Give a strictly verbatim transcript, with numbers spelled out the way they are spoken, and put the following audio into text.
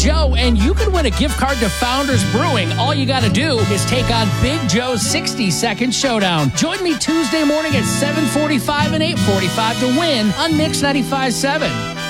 Joe, and you can win a gift card to Founders Brewing. All you got to do is take on Big Joe's sixty-second showdown. Join me Tuesday morning at seven forty-five and eight forty-five to win on Mix ninety-five point seven.